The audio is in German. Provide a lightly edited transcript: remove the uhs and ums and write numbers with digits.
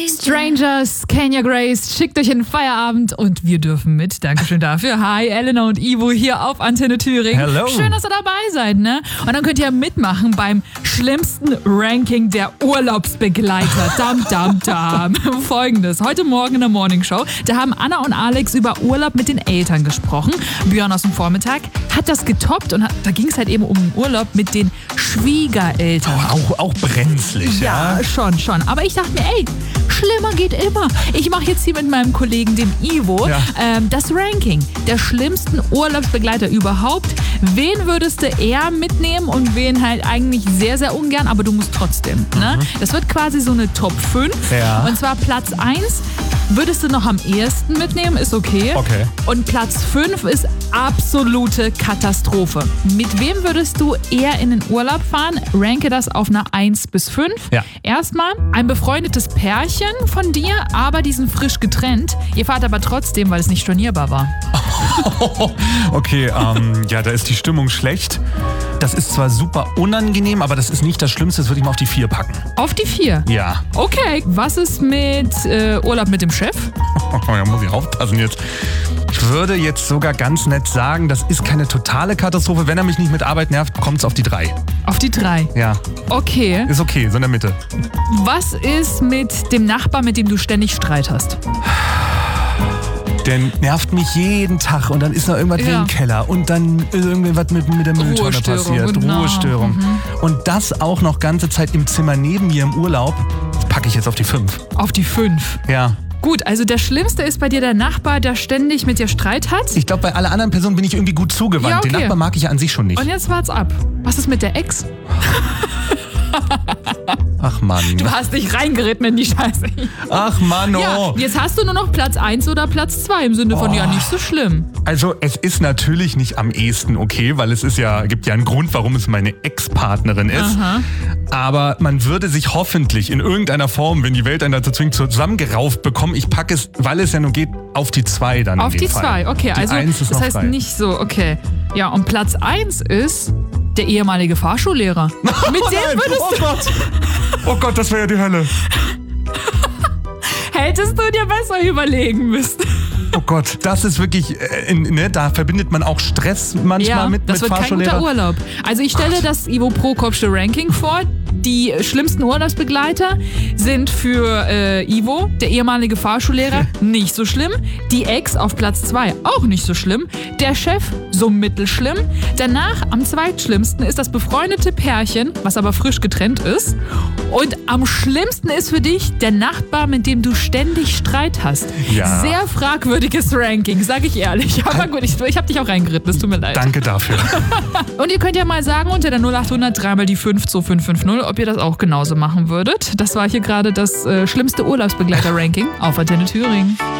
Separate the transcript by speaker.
Speaker 1: Strangers, Kenya Grace, schickt euch in den Feierabend und wir dürfen mit. Dankeschön dafür. Hi, Elena und Ivo hier auf Antenne Thüringen.
Speaker 2: Hello.
Speaker 1: Schön, dass ihr dabei seid, ne? Und dann könnt ihr mitmachen beim schlimmsten Ranking der Urlaubsbegleiter. Dam, dam, dam. Folgendes. Heute Morgen in der Morning Show, da haben Anna und Alex über Urlaub mit den Eltern gesprochen. Björn aus dem Vormittag hat das getoppt und da ging es halt eben um den Urlaub mit den Schwiegereltern.
Speaker 2: Auch brenzlig, ja?
Speaker 1: Ja, schon. Aber ich dachte mir, ey, schlimmer geht immer. Ich mache jetzt hier mit meinem Kollegen, dem Ivo, das Ranking der schlimmsten Urlaubsbegleiter überhaupt. Wen würdest du eher mitnehmen und wen halt eigentlich sehr, sehr ungern, aber du musst trotzdem. Ne? Das wird quasi so eine Top 5.
Speaker 2: Ja.
Speaker 1: Und zwar Platz 1 würdest du noch am ehesten mitnehmen, ist okay. Und Platz 5 ist absolute Katastrophe. Mit wem würdest du eher in den Urlaub fahren? Ranke das auf einer 1 bis 5.
Speaker 2: Ja.
Speaker 1: Erstmal ein befreundetes Pärchen von dir, aber die sind frisch getrennt. Ihr fahrt aber trotzdem, weil es nicht stornierbar war.
Speaker 2: Okay, ja, da ist die Stimmung schlecht. Das ist zwar super unangenehm, aber das ist nicht das Schlimmste. Das würde ich mal auf die 4 packen.
Speaker 1: Auf die 4?
Speaker 2: Ja.
Speaker 1: Okay, was ist mit Urlaub mit dem Chef?
Speaker 2: Da muss ich aufpassen jetzt. Ich würde jetzt sogar ganz nett sagen, das ist keine totale Katastrophe. Wenn er mich nicht mit Arbeit nervt, kommt es auf die 3.
Speaker 1: Auf die 3?
Speaker 2: Ja.
Speaker 1: Okay.
Speaker 2: Ist okay, so in der Mitte.
Speaker 1: Was ist mit dem Nachbar, mit dem du ständig Streit hast?
Speaker 2: Der nervt mich jeden Tag und dann ist noch irgendwas wie im Keller und dann ist irgendwas mit der Mülltonne passiert.
Speaker 1: Genau.
Speaker 2: Ruhestörung. Und das auch noch ganze Zeit im Zimmer neben mir im Urlaub, packe ich jetzt auf die 5.
Speaker 1: Auf die 5?
Speaker 2: Ja.
Speaker 1: Gut, also der Schlimmste ist bei dir der Nachbar, der ständig mit dir Streit hat?
Speaker 2: Ich glaube, bei allen anderen Personen bin ich irgendwie gut zugewandt.
Speaker 1: Ja, okay.
Speaker 2: Den Nachbar mag ich ja an sich schon nicht.
Speaker 1: Und jetzt wart's ab. Was ist mit der Ex?
Speaker 2: Ach Mann.
Speaker 1: Du hast dich reingeritten in die Scheiße.
Speaker 2: Ach Mann, oh.
Speaker 1: Ja, jetzt hast du nur noch Platz 1 oder Platz 2 im Sinne von, ja, nicht so schlimm.
Speaker 2: Also es ist natürlich nicht am ehesten okay, weil es gibt ja einen Grund, warum es meine Ex-Partnerin ist.
Speaker 1: Aha.
Speaker 2: Aber man würde sich hoffentlich in irgendeiner Form, wenn die Welt einen dazu zwingt, zusammengerauft bekommen. Ich packe es, weil es ja nur geht, auf die 2 dann.
Speaker 1: Auf
Speaker 2: in dem
Speaker 1: die
Speaker 2: Fall.
Speaker 1: 2, okay.
Speaker 2: Die
Speaker 1: Also
Speaker 2: 1 ist
Speaker 1: das
Speaker 2: noch
Speaker 1: heißt
Speaker 2: frei.
Speaker 1: nicht so, okay. Ja, und Platz 1 ist der ehemalige Fahrschullehrer. Mit dem würdest du...
Speaker 2: Oh Gott, das wäre ja die Hölle.
Speaker 1: Hättest du dir besser überlegen müssen.
Speaker 2: Oh Gott, das ist wirklich, da verbindet man auch Stress manchmal mit
Speaker 1: das wird kein
Speaker 2: Fahrschullehrer.
Speaker 1: guter Urlaub. Also ich stelle das Ivo Prokopsche Ranking vor. Die schlimmsten Urlaubsbegleiter sind für Ivo, der ehemalige Fahrschullehrer, nicht so schlimm. Die Ex auf Platz 2 auch nicht so schlimm. Der Chef so mittelschlimm. Danach am zweitschlimmsten ist das befreundete Pärchen, was aber frisch getrennt ist. Und am schlimmsten ist für dich der Nachbar, mit dem du ständig Streit hast.
Speaker 2: Ja.
Speaker 1: Sehr fragwürdiges Ranking, sag ich ehrlich. Aber gut, ich hab dich auch reingeritten, es tut mir leid.
Speaker 2: Danke dafür.
Speaker 1: Und ihr könnt ja mal sagen unter der 0800 3 mal die 5 2550, ob ihr das auch genauso machen würdet. Das war hier gerade das schlimmste Urlaubsbegleiter-Ranking auf Antenne Thüringen.